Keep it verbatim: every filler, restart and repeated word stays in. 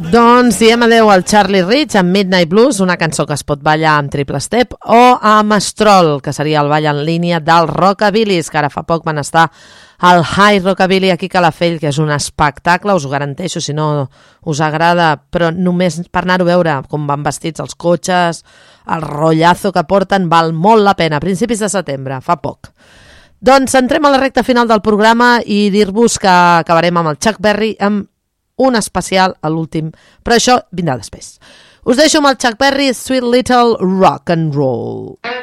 Doncs diem adeu al Charlie Rich amb Midnight Blues, una cançó que es pot ballar amb triple step, o amb Stroll, que seria el ball en línia dels Rockabilis, que ara fa poc van estar al High Rockabilly aquí a Calafell, que és un espectacle, us ho garanteixo, si no us agrada, però només per anar-ho a veure com van vestits els cotxes, el rotllazo que porten, val molt la pena, a principis de setembre, fa poc. Doncs entrem a la recta final del programa i dir-vos que acabarem amb el Chuck Berry, amb un especial a l'últim, però això vindrà després. Us deixo amb el Chuck Berry, Sweet Little Rock and Roll.